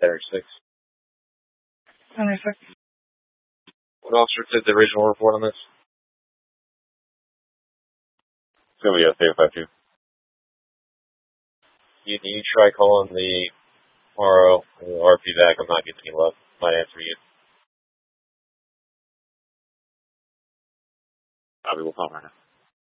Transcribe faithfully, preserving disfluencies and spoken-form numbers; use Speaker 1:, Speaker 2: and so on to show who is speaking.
Speaker 1: ninety-six.
Speaker 2: ninety-six.
Speaker 1: What officer did the original report on this?
Speaker 3: It's going to be a Theta five two.
Speaker 1: You, you try calling the R O, the R P back. I'm not getting any love. Might answer you.
Speaker 3: Copy, we'll call right now.